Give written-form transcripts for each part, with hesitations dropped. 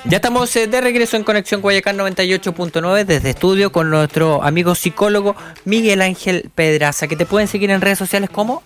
Ya estamos de regreso en Conexión Guayacán 98.9 desde estudio con nuestro amigo psicólogo Miguel Ángel Pedraza, que te pueden seguir en redes sociales como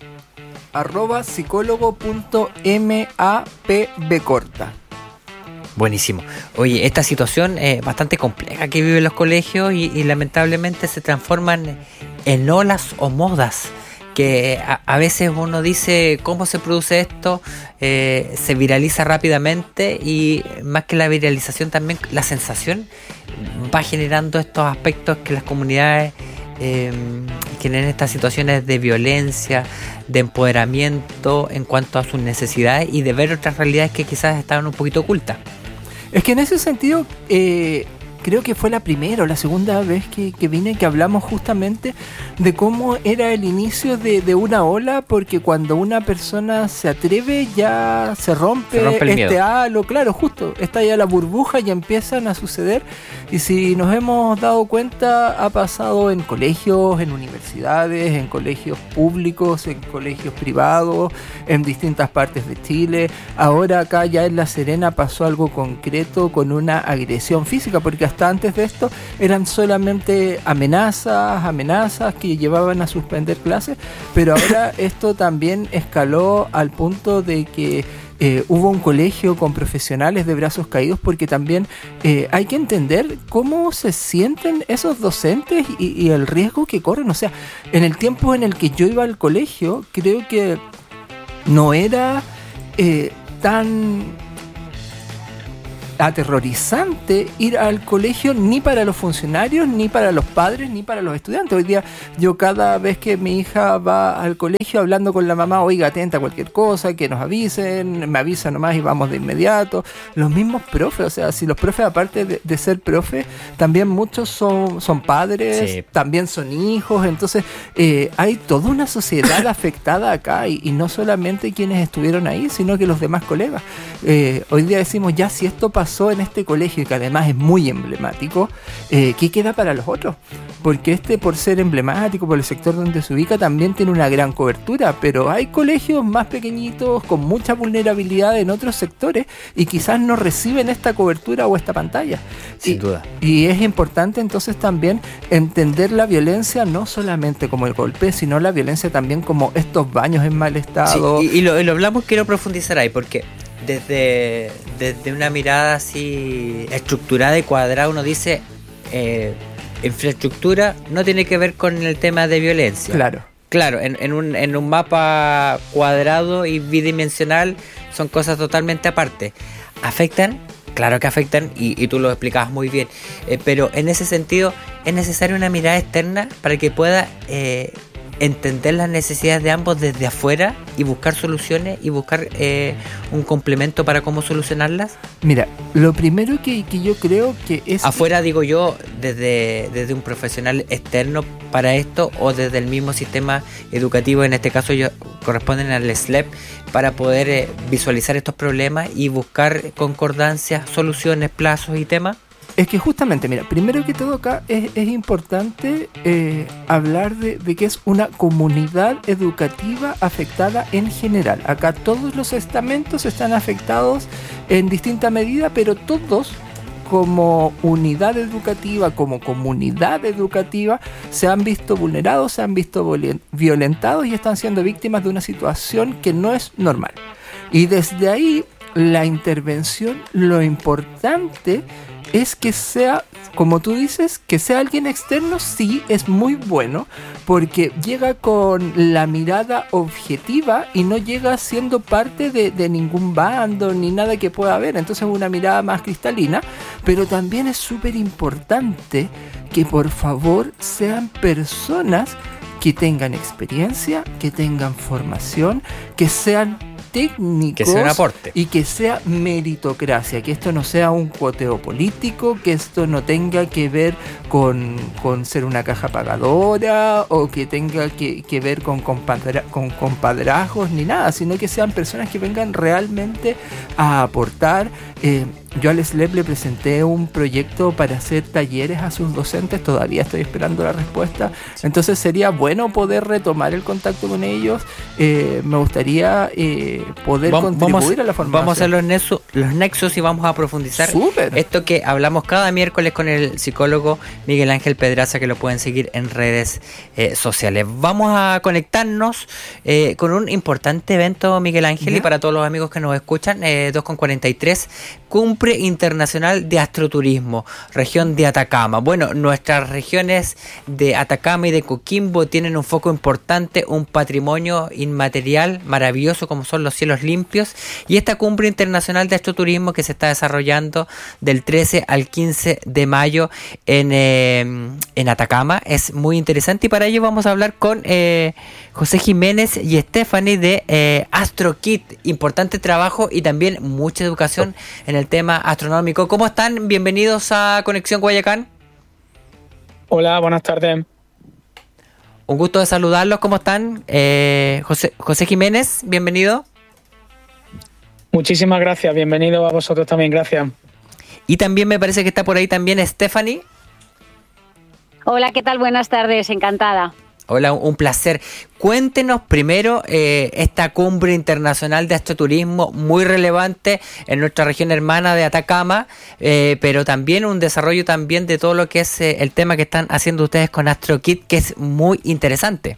@psicólogo.mapbcorta. Buenísimo. Oye, esta situación es bastante compleja que viven los colegios y lamentablemente se transforman en olas o modas que a veces uno dice cómo se produce esto, se viraliza rápidamente y más que la viralización también la sensación va generando estos aspectos que las comunidades tienen estas situaciones de violencia, de empoderamiento en cuanto a sus necesidades y de ver otras realidades que quizás estaban un poquito ocultas. Es que en ese sentido creo que fue la primera o la segunda vez que vine que hablamos justamente de cómo era el inicio de una ola, porque cuando una persona se atreve ya se rompe el miedo. halo, claro, justo, está ya la burbuja y empiezan a suceder. Y si nos hemos dado cuenta, ha pasado en colegios, en universidades, en colegios públicos, en colegios privados, en distintas partes de Chile. Ahora acá ya en La Serena pasó algo concreto con una agresión física, porque hasta antes de esto eran solamente amenazas que llevaban a suspender clases, pero ahora esto también escaló al punto de que hubo un colegio con profesionales de brazos caídos, porque también hay que entender cómo se sienten esos docentes y el riesgo que corren. O sea, en el tiempo en el que yo iba al colegio, creo que no era tan aterrorizante ir al colegio, ni para los funcionarios, ni para los padres, ni para los estudiantes. Hoy día yo cada vez que mi hija va al colegio hablando con la mamá, oiga, atenta a cualquier cosa, que nos avisen, me avisan nomás y vamos de inmediato. Los mismos profes, o sea, si los profes aparte de ser profes, también muchos son padres, sí, también son hijos, entonces hay toda una sociedad afectada acá y no solamente quienes estuvieron ahí, sino que los demás colegas. Hoy día decimos, ya si esto pasó en este colegio, que además es muy emblemático, ¿qué queda para los otros? Porque por ser emblemático, por el sector donde se ubica, también tiene una gran cobertura, pero hay colegios más pequeñitos con mucha vulnerabilidad en otros sectores y quizás no reciben esta cobertura o esta pantalla. Sin duda. Y es importante entonces también entender la violencia no solamente como el golpe, sino la violencia también como estos baños en mal estado. Sí, y lo hablamos, quiero profundizar ahí, porque desde una mirada así estructurada y cuadrada uno dice infraestructura no tiene que ver con el tema de violencia. Claro, en un mapa cuadrado y bidimensional son cosas totalmente aparte. ¿Afectan? Claro que afectan y tú lo explicabas muy bien, pero en ese sentido es necesaria una mirada externa para que pueda entender las necesidades de ambos desde afuera y buscar soluciones y buscar un complemento para cómo solucionarlas. Mira, lo primero que yo creo que es... Afuera digo yo, desde un profesional externo para esto o desde el mismo sistema educativo, en este caso corresponden al SLEP, para poder visualizar estos problemas y buscar concordancias, soluciones, plazos y temas. Es que justamente, mira, primero que todo acá es importante hablar de que es una comunidad educativa afectada en general. Acá todos los estamentos están afectados en distinta medida, pero todos como unidad educativa, como comunidad educativa, se han visto vulnerados, se han visto violentados y están siendo víctimas de una situación que no es normal. Y desde ahí, la intervención, lo importante es que sea, como tú dices, que sea alguien externo. Sí, es muy bueno porque llega con la mirada objetiva y no llega siendo parte de ningún bando ni nada que pueda haber, entonces una mirada más cristalina. Pero también es súper importante que por favor sean personas que tengan experiencia, que tengan formación, que sean técnicos, que sea un aporte y que sea meritocracia, que esto no sea un cuoteo político, que esto no tenga que ver con ser una caja pagadora o que tenga que ver con compadrazgos ni nada, sino que sean personas que vengan realmente a aportar. Yo al SLEP le presenté un proyecto para hacer talleres a sus docentes, todavía estoy esperando la respuesta, entonces sería bueno poder retomar el contacto con ellos. Me gustaría poder contribuir a la formación. Vamos a hacerlo en eso los nexos y vamos a profundizar ¡Súper! esto que hablamos cada miércoles con el psicólogo Miguel Ángel Pedraza, que lo pueden seguir en redes sociales. Vamos a conectarnos con un importante evento, Miguel Ángel, y para todos los amigos que nos escuchan, 2:43, Cumbre Internacional de Astroturismo, región de Atacama. Bueno, nuestras regiones de Atacama y de Coquimbo tienen un foco importante, un patrimonio inmaterial maravilloso como son los cielos limpios, y esta Cumbre Internacional de Astroturismo que se está desarrollando del 13 al 15 de mayo en Atacama es muy interesante, y para ello vamos a hablar con José Jiménez y Stephanie de AstroKit. Importante trabajo y también mucha educación en el tema astronómico. ¿Cómo están? Bienvenidos a Conexión Guayacán. Hola, buenas tardes. Un gusto de saludarlos. ¿Cómo están? José Jiménez, bienvenido. Muchísimas gracias, bienvenido a vosotros también, gracias. Y también me parece que está por ahí también Stephanie. Hola, ¿qué tal? Buenas tardes, encantada. Hola, un placer. Cuéntenos primero esta Cumbre Internacional de Astroturismo, muy relevante en nuestra región hermana de Atacama, pero también un desarrollo también de todo lo que es el tema que están haciendo ustedes con AstroKit, que es muy interesante.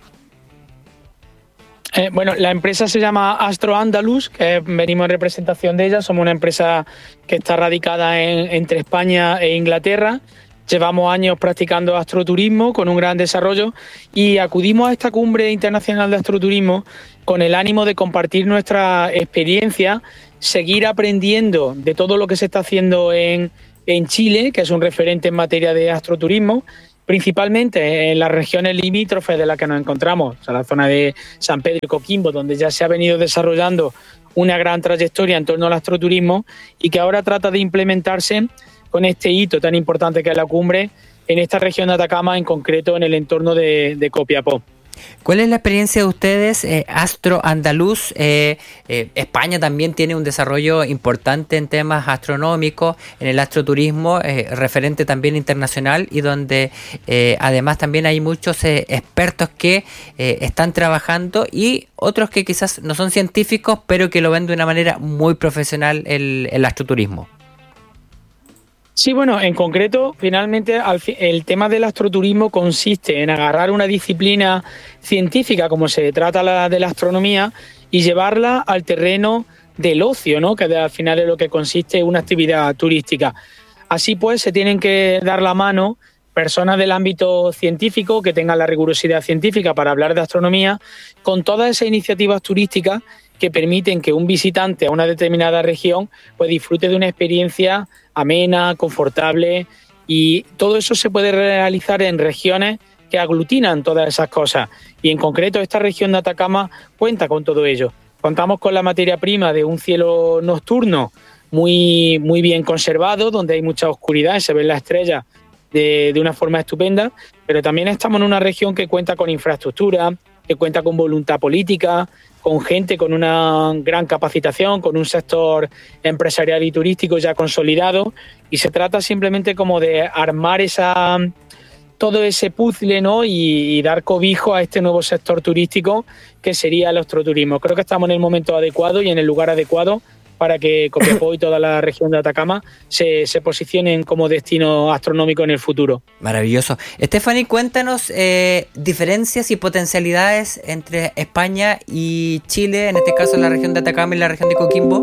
Bueno, la empresa se llama Astro Andalus, que venimos en representación de ella. Somos una empresa que está radicada entre España e Inglaterra. Llevamos años practicando astroturismo con un gran desarrollo y acudimos a esta Cumbre Internacional de Astroturismo con el ánimo de compartir nuestra experiencia, seguir aprendiendo de todo lo que se está haciendo en Chile, que es un referente en materia de astroturismo, principalmente en las regiones limítrofes de las que nos encontramos, o sea, la zona de San Pedro y Coquimbo, donde ya se ha venido desarrollando una gran trayectoria en torno al astroturismo y que ahora trata de implementarse con este hito tan importante que es la cumbre en esta región de Atacama, en concreto en el entorno de Copiapó. ¿Cuál es la experiencia de ustedes, Astro Andaluz? España también tiene un desarrollo importante en temas astronómicos, en el astroturismo, referente también internacional, y donde además también hay muchos expertos que están trabajando y otros que quizás no son científicos, pero que lo ven de una manera muy profesional el astroturismo. Sí, bueno, en concreto, finalmente el tema del astroturismo consiste en agarrar una disciplina científica como se trata de la astronomía y llevarla al terreno del ocio, ¿no? Que al final es lo que consiste en una actividad turística. Así pues, se tienen que dar la mano personas del ámbito científico que tengan la rigurosidad científica para hablar de astronomía, con todas esas iniciativas turísticas que permiten que un visitante a una determinada región pues disfrute de una experiencia amena, confortable, y todo eso se puede realizar en regiones que aglutinan todas esas cosas, y en concreto esta región de Atacama cuenta con todo ello. Contamos con la materia prima de un cielo nocturno muy, muy bien conservado, donde hay mucha oscuridad y se ven las estrellas de una forma estupenda, pero también estamos en una región que cuenta con infraestructura, que cuenta con voluntad política, con gente con una gran capacitación, con un sector empresarial y turístico ya consolidado, y se trata simplemente como de armar todo ese puzzle, ¿no? y dar cobijo a este nuevo sector turístico que sería el astroturismo. Creo que estamos en el momento adecuado y en el lugar adecuado para que Copiapó y toda la región de Atacama se posicionen como destino astronómico en el futuro. Maravilloso. Stephanie, cuéntanos diferencias y potencialidades entre España y Chile, en este caso la región de Atacama y la región de Coquimbo.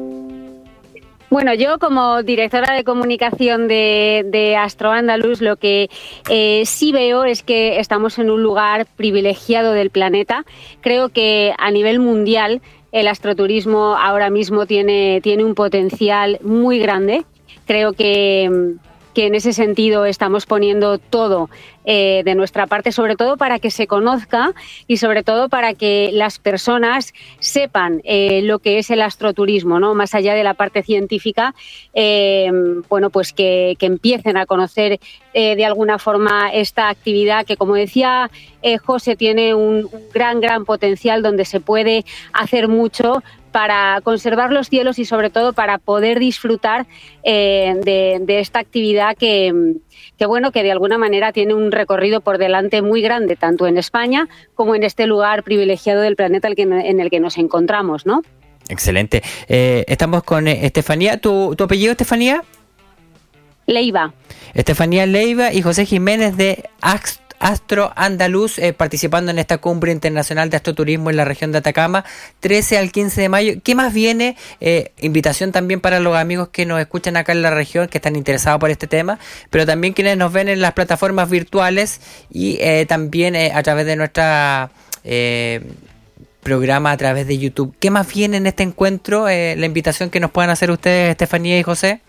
Bueno, yo como directora de comunicación de Astro Andalus, lo que sí veo es que estamos en un lugar privilegiado del planeta. Creo que a nivel mundial el astroturismo ahora mismo tiene un potencial muy grande. Creo que en ese sentido estamos poniendo todo de nuestra parte, sobre todo para que se conozca y sobre todo para que las personas sepan lo que es el astroturismo, ¿no? Más allá de la parte científica, bueno, pues que empiecen a conocer de alguna forma esta actividad que, como decía José, tiene un gran potencial donde se puede hacer mucho para conservar los cielos y sobre todo para poder disfrutar de esta actividad que bueno, que de alguna manera tiene un recorrido por delante muy grande, tanto en España como en este lugar privilegiado del planeta en el que nos encontramos, ¿no? Excelente. Estamos con Estefanía. ¿Tu apellido, Estefanía? Leiva. Estefanía Leiva y José Jiménez de Astro Andaluz, participando en esta Cumbre Internacional de Astroturismo en la región de Atacama, 13 al 15 de mayo. ¿Qué más viene? Invitación también para los amigos que nos escuchan acá en la región, que están interesados por este tema, pero también quienes nos ven en las plataformas virtuales y también a través de nuestra programa a través de YouTube. ¿Qué más viene en este encuentro? La invitación que nos puedan hacer ustedes, Estefanía y José.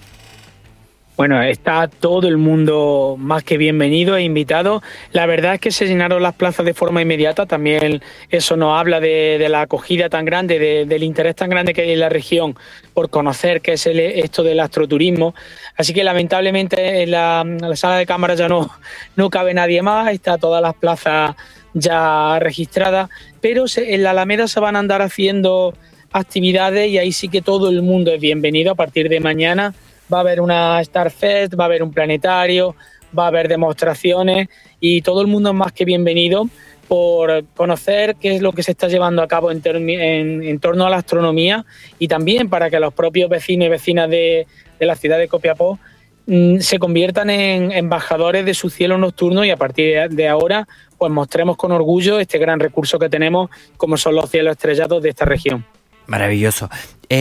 Bueno, está todo el mundo más que bienvenido e invitado. La verdad es que se llenaron las plazas de forma inmediata. También eso nos habla de la acogida tan grande, del interés tan grande que hay en la región por conocer qué es esto del astroturismo. Así que lamentablemente en la sala de cámara ya no cabe nadie más. Está todas las plazas ya registradas, pero en la Alameda se van a andar haciendo actividades y ahí sí que todo el mundo es bienvenido. A partir de mañana va a haber una Starfest, va a haber un planetario, va a haber demostraciones y todo el mundo es más que bienvenido por conocer qué es lo que se está llevando a cabo en torno a la astronomía y también para que los propios vecinos y vecinas de la ciudad de Copiapó se conviertan en embajadores de su cielo nocturno y a partir de ahora pues mostremos con orgullo este gran recurso que tenemos como son los cielos estrellados de esta región. Maravilloso.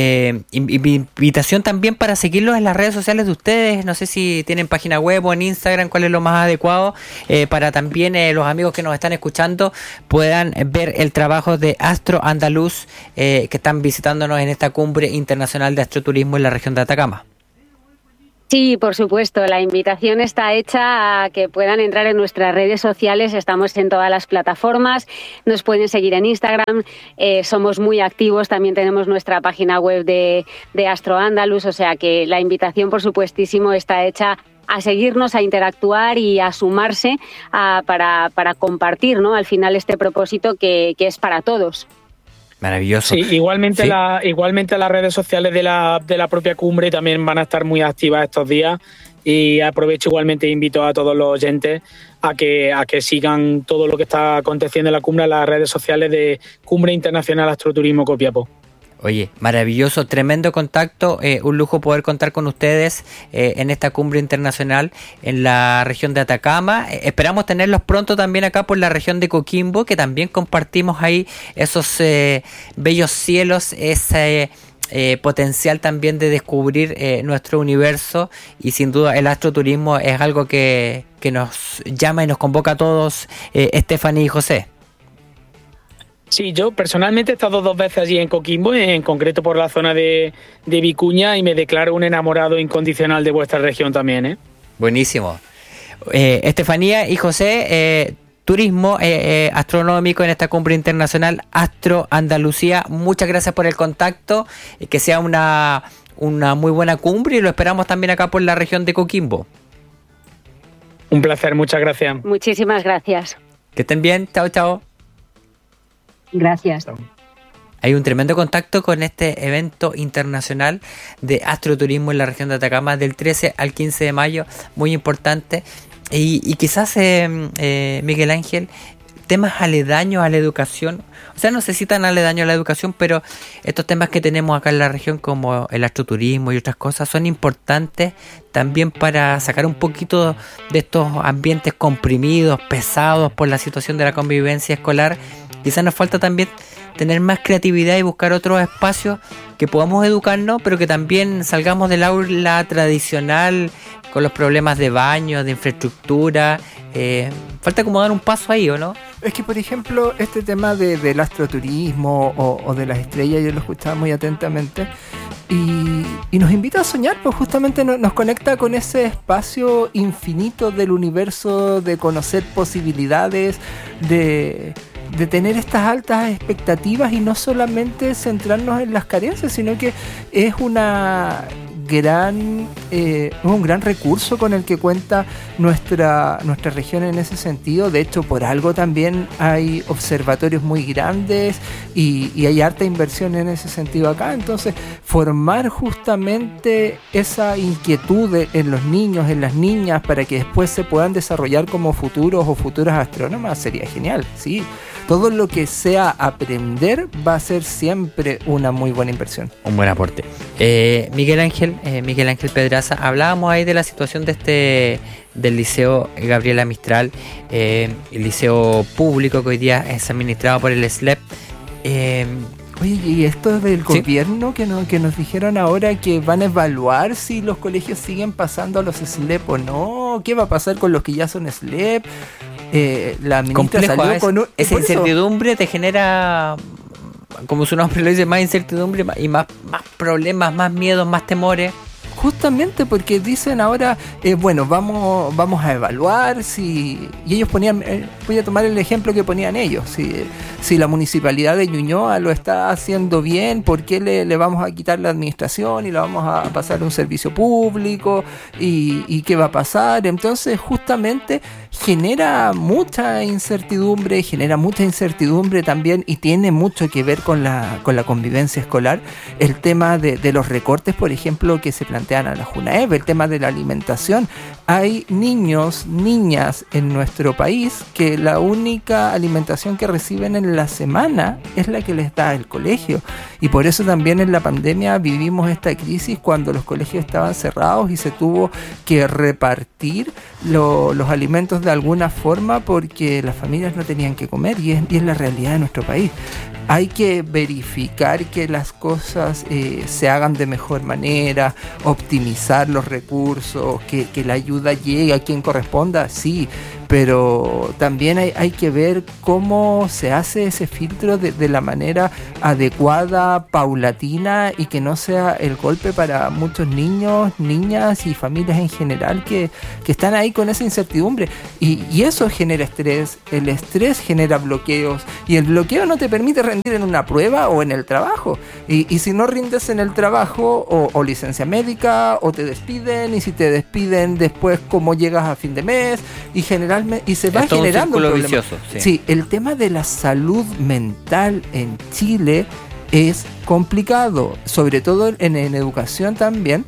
Invitación también para seguirlos en las redes sociales de ustedes. No sé si tienen página web o en Instagram, cuál es lo más adecuado para también los amigos que nos están escuchando puedan ver el trabajo de Astro Andaluz que están visitándonos en esta Cumbre Internacional de Astroturismo en la región de Atacama. Sí, por supuesto. La invitación está hecha a que puedan entrar en nuestras redes sociales. Estamos en todas las plataformas. Nos pueden seguir en Instagram. Somos muy activos. También tenemos nuestra página web de Astro Andaluz. O sea que la invitación, por supuestísimo, está hecha a seguirnos, a interactuar y a sumarse para compartir, ¿no? Al final este propósito que es para todos. Maravilloso. Sí, igualmente las redes sociales de la propia cumbre también van a estar muy activas estos días y aprovecho igualmente e invito a todos los oyentes a que sigan todo lo que está aconteciendo en la cumbre en las redes sociales de Cumbre Internacional Astroturismo Copiapó. Oye, maravilloso, tremendo contacto, un lujo poder contar con ustedes en esta cumbre internacional en la región de Atacama. Esperamos tenerlos pronto también acá por la región de Coquimbo, que también compartimos ahí esos bellos cielos, ese potencial también de descubrir nuestro universo y sin duda el astroturismo es algo que nos llama y nos convoca a todos, Stephanie y José. Sí, yo personalmente he estado 2 veces allí en Coquimbo, en concreto por la zona de Vicuña, y me declaro un enamorado incondicional de vuestra región también, ¿eh? Buenísimo. Estefanía y José, turismo astronómico en esta cumbre internacional Astro Andalucía. Muchas gracias por el contacto, que sea una muy buena cumbre y lo esperamos también acá por la región de Coquimbo. Un placer, muchas gracias. Muchísimas gracias. Que estén bien, chao, chao. Gracias. Hay un tremendo contacto con este evento internacional de astroturismo en la región de Atacama del 13 al 15 de mayo, muy importante. Y quizás, Miguel Ángel, temas aledaños a la educación, o sea, no sé si tan aledaños a la educación, pero estos temas que tenemos acá en la región como el astroturismo y otras cosas son importantes también para sacar un poquito de estos ambientes comprimidos, pesados por la situación de la convivencia escolar. Quizás nos falta también tener más creatividad y buscar otros espacios que podamos educarnos, pero que también salgamos del aula tradicional con los problemas de baño, de infraestructura. Falta como dar un paso ahí, ¿o no? Es que, por ejemplo, este tema del astroturismo o de las estrellas, yo lo escuchaba muy atentamente y nos invita a soñar, pues justamente nos conecta con ese espacio infinito del universo, de conocer posibilidades, de tener estas altas expectativas y no solamente centrarnos en las carencias, sino que es un gran recurso con el que cuenta nuestra región en ese sentido. De hecho, por algo también hay observatorios muy grandes y hay harta inversión en ese sentido acá. Entonces, formar justamente esa inquietud en los niños, en las niñas, para que después se puedan desarrollar como futuros o futuras astrónomas sería genial, sí. todo lo que sea aprender va a ser siempre una muy buena inversión. Un buen aporte. Miguel Ángel Pedraza, hablábamos ahí de la situación del Liceo Gabriela Mistral, el liceo público que hoy día es administrado por el SLEP. Oye, y esto del gobierno que nos dijeron ahora que van a evaluar si los colegios siguen pasando a los SLEP o no, ¿qué va a pasar con los que ya son SLEP? La ministra complejo, salió con esa incertidumbre te genera, como su nombre lo dice, más incertidumbre y más problemas, más miedos, más temores. Justamente porque dicen ahora, bueno, vamos a evaluar si... Y ellos ponían, voy a tomar el ejemplo que ponían ellos, si la municipalidad de Ñuñoa lo está haciendo bien, ¿por qué le vamos a quitar la administración y la vamos a pasar a un servicio público? ¿Y qué va a pasar? Entonces justamente genera mucha incertidumbre también, y tiene mucho que ver con la convivencia escolar, el tema de los recortes, por ejemplo, que se plantean a la JUNAEB, el tema de la alimentación. Hay niños, niñas en nuestro país que la única alimentación que reciben en la semana es la que les da el colegio, y por eso también en la pandemia vivimos esta crisis cuando los colegios estaban cerrados y se tuvo que repartir los alimentos de alguna forma porque las familias no tenían que comer, y es la realidad de nuestro país. Hay que verificar que las cosas se hagan de mejor manera, optimizar los recursos, que la ayuda llegue a quien corresponda, sí, pero también hay que ver cómo se hace ese filtro de la manera adecuada, paulatina, y que no sea el golpe para muchos niños, niñas y familias en general que están ahí con esa incertidumbre, y eso genera estrés. El estrés genera bloqueos, y el bloqueo no te permite rendir en una prueba o en el trabajo, y si no rindes en el trabajo, o licencia médica, o te despiden, y si te despiden después, ¿cómo llegas a fin de mes? Y se va generando un problema vicioso. Sí, el tema de la salud mental en Chile es complicado, sobre todo en educación también.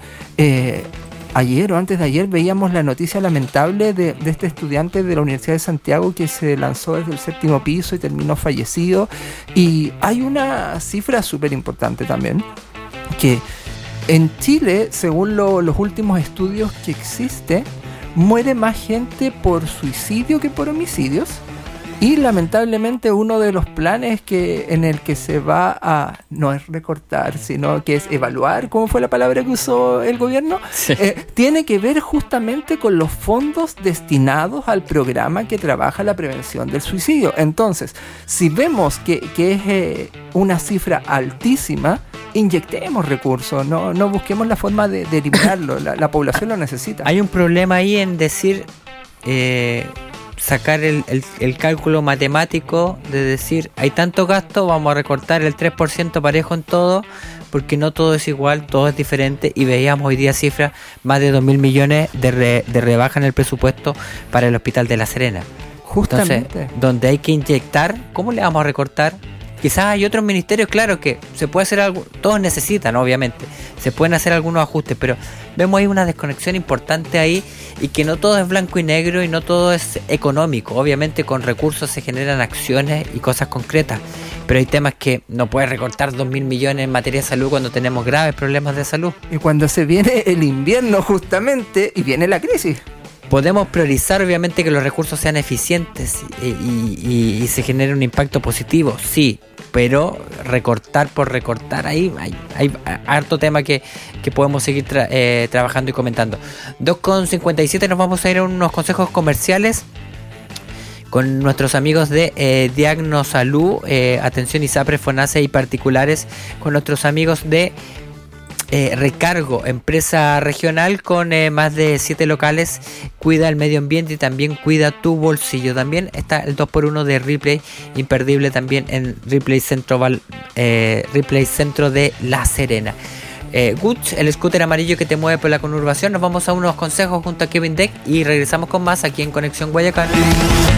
Ayer o antes de ayer veíamos la noticia lamentable de este estudiante de la Universidad de Santiago que se lanzó desde el 7º piso y terminó fallecido. Y hay una cifra súper importante también, que en Chile, según los últimos estudios que existen, muere más gente por suicidio que por homicidios. Y lamentablemente uno de los planes en el que se va a, no es recortar, sino que es evaluar, ¿cómo fue la palabra que usó el gobierno? Sí. Tiene que ver justamente con los fondos destinados al programa que trabaja la prevención del suicidio. Entonces, si vemos que es una cifra altísima, inyectemos recursos, no busquemos la forma de eliminarlo, la población lo necesita. Hay un problema ahí en decir... sacar el cálculo matemático de decir, hay tanto gasto, vamos a recortar el 3% parejo en todo, porque no todo es igual, todo es diferente, y veíamos hoy día cifras, más de 2.000 millones de rebaja en el presupuesto para el Hospital de La Serena. Justamente. Entonces, donde hay que inyectar, ¿cómo le vamos a recortar? Quizás hay otros ministerios, claro, que se puede hacer algo, todos necesitan, obviamente, se pueden hacer algunos ajustes, pero vemos ahí una desconexión importante ahí, y que no todo es blanco y negro y no todo es económico. Obviamente con recursos se generan acciones y cosas concretas, pero hay temas que no puedes recortar 2.000 millones en materia de salud cuando tenemos graves problemas de salud. Y cuando se viene el invierno justamente y viene la crisis. Podemos priorizar, obviamente, que los recursos sean eficientes y se genere un impacto positivo, sí, pero recortar por recortar, ahí hay harto tema que podemos seguir trabajando y comentando. 2:57, nos vamos a ir a unos consejos comerciales con nuestros amigos de Diagnosalud, atención ISAPRE, FONASA y particulares, con nuestros amigos de Recargo, empresa regional con más de 7 locales. Cuida el medio ambiente y también cuida tu bolsillo. También está el 2x1 de Ripley, imperdible también en Ripley Centro de La Serena. Guts, el scooter amarillo que te mueve por la conurbación. Nos vamos a unos consejos junto a Kevin Deck y regresamos con más aquí en Conexión Guayacán.